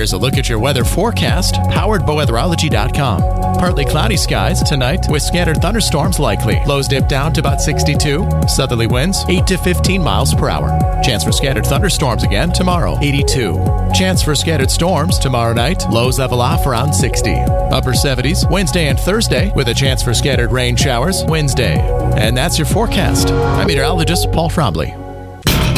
Here's a look at your weather forecast, powered by weatherology.com. Partly cloudy skies tonight with scattered thunderstorms likely. Lows dip down to about 62. Southerly winds 8 to 15 miles per hour. Chance for scattered thunderstorms again tomorrow, 82. Chance for scattered storms tomorrow night. Lows level off around 60. Upper 70s Wednesday and Thursday with a chance for scattered rain showers Wednesday. And that's your forecast. I'm meteorologist Paul Frombley.